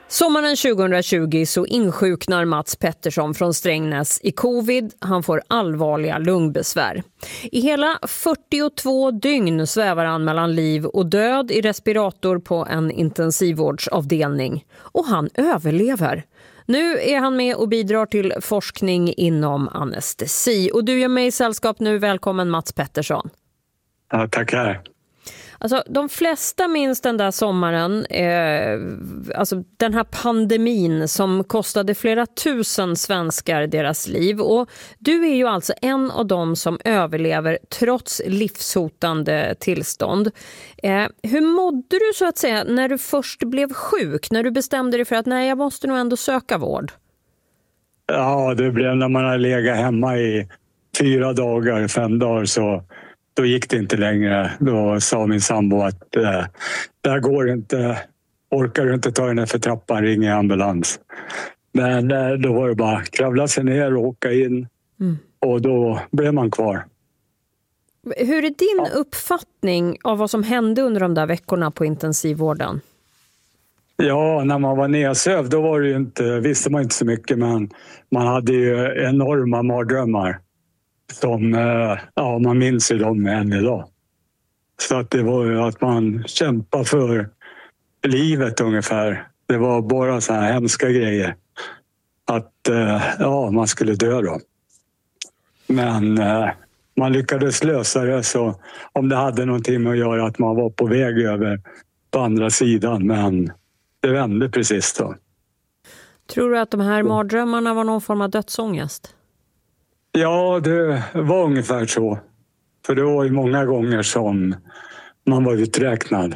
Sommaren 2020 så insjuknar Mats Pettersson från Strängnäs i covid. Han får allvarliga lungbesvär. I hela 42 dygn svävar han mellan liv och död i respirator på en intensivvårdsavdelning. Och han överlever. Nu är han med och bidrar till forskning inom anestesi. Och du gör mig i sällskap nu. Välkommen Mats Pettersson. Ja, tackar. Alltså, de flesta minns den där sommaren, alltså den här pandemin som kostade flera tusen svenskar deras liv. Och du är ju alltså en av dem som överlever trots livshotande tillstånd. Hur mådde du så att säga när du först blev sjuk? När du bestämde dig för att nej, jag måste nog ändå söka vård? Ja, det blev när man har legat hemma i 4 dagar, 5 dagar så... Då gick det inte längre. Då sa min sambo att det här går inte. Orkar du inte ta henne för trappan, ringa ambulans. Men då var det bara kravla sig ner och åka in. Och då blev man kvar. Hur är din uppfattning av vad som hände under de där veckorna på intensivvården? Ja, när man var nedsövd då var det ju inte, visste man inte så mycket. Men man hade ju enorma mardrömmar. Som, ja, man minns ju dem än idag. Så att det var ju att man kämpade för livet ungefär. Det var bara så här hemska grejer. Att ja, man skulle dö då. Men man lyckades lösa det, så om det hade någonting med att göra att man var på väg över på andra sidan. Men det vände precis då. Tror du att de här mardrömmarna var någon form av dödsångest? Ja, det var ungefär så. För det var ju många gånger som man var uträknad.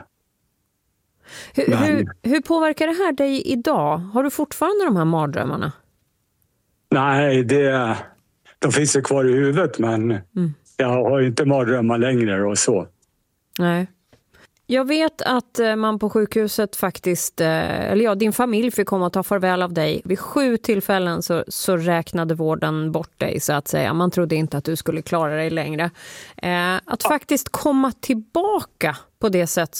Hur påverkar det här dig idag? Har du fortfarande de här mardrömmarna? Nej, de finns ju kvar i huvudet, men jag har inte mardrömmar längre och så. Nej. Jag vet att man på sjukhuset faktiskt, eller ja, din familj fick komma och ta farväl av dig. Vid 7 tillfällen så räknade vården bort dig så att säga. Man trodde inte att du skulle klara dig längre. Att faktiskt komma tillbaka på det sätt